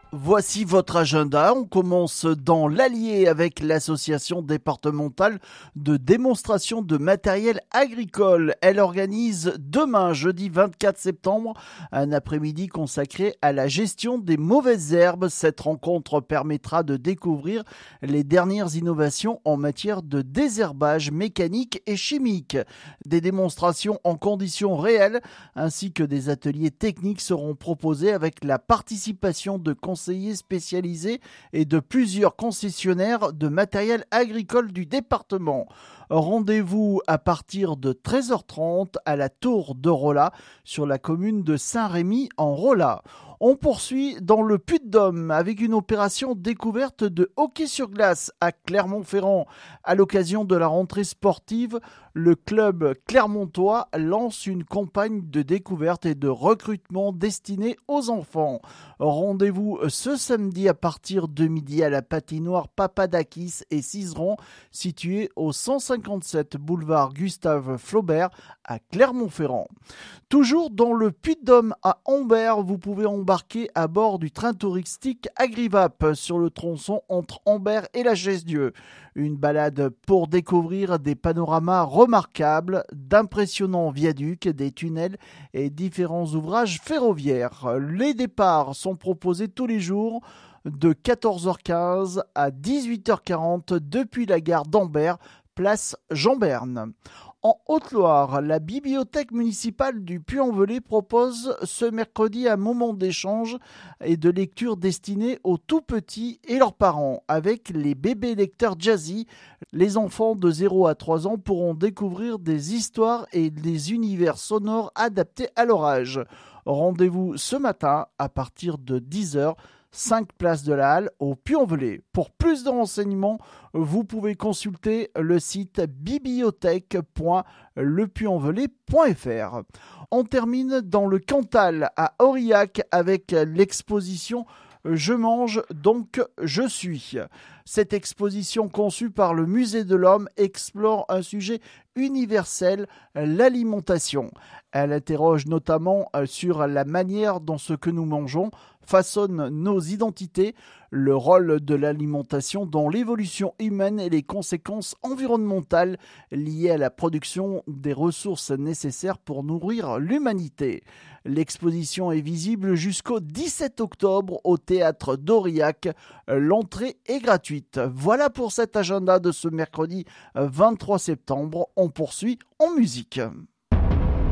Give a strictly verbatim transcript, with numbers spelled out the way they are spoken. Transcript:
Voici votre agenda. On commence dans l'Allier avec l'association départementale de démonstration de matériel agricole. Elle organise demain, jeudi vingt-quatre septembre, un après-midi consacré à la gestion des mauvaises herbes. Cette rencontre permettra de découvrir les dernières innovations en matière de désherbage mécanique et chimique. Des démonstrations en conditions réelles ainsi que des ateliers techniques seront proposés avec la participation de conseillers spécialisés et de plusieurs concessionnaires de matériel agricole du département. Rendez-vous à partir de treize heures trente à la Tour de Rolla sur la commune de Saint-Rémy en Rolla. On poursuit dans le Puy-de-Dôme avec une opération découverte de hockey sur glace à Clermont-Ferrand. À l'occasion de la rentrée sportive, le club clermontois lance une campagne de découverte et de recrutement destinée aux enfants. Rendez-vous ce samedi à partir de midi à la patinoire Papadakis et Cizeron, située au cent cinquante-sept boulevard Gustave Flaubert à Clermont-Ferrand. Toujours dans le Puy-de-Dôme à Ambert, vous pouvez embarquer à bord du train touristique Agrivap sur le tronçon entre Ambert et la Chaise-Dieu. Une balade pour découvrir des panoramas remarquables, d'impressionnants viaducs, des tunnels et différents ouvrages ferroviaires. Les départs sont proposés tous les jours de quatorze heures quinze à dix-huit heures quarante depuis la gare d'Ambert, place Jean-Berne. En Haute-Loire, la bibliothèque municipale du Puy-en-Velay propose ce mercredi un moment d'échange et de lecture destiné aux tout-petits et leurs parents. Avec les bébés lecteurs jazzy, les enfants de zéro à trois ans pourront découvrir des histoires et des univers sonores adaptés à leur âge. Rendez-vous ce matin à partir de dix heures, cinq place de la Halle au Puy-en-Velay. Pour plus de renseignements, vous pouvez consulter le site bibliothèque point le puy en velay point f r. On termine dans le Cantal à Aurillac avec l'exposition Je mange donc je suis. Cette exposition conçue par le Musée de l'Homme explore un sujet universel, l'alimentation. Elle interroge notamment sur la manière dont ce que nous mangeons façonne nos identités, le rôle de l'alimentation dans l'évolution humaine et les conséquences environnementales liées à la production des ressources nécessaires pour nourrir l'humanité. L'exposition est visible jusqu'au dix-sept octobre au théâtre d'Aurillac. L'entrée est gratuite. Voilà pour cet agenda de ce mercredi vingt-trois septembre. On poursuit en musique.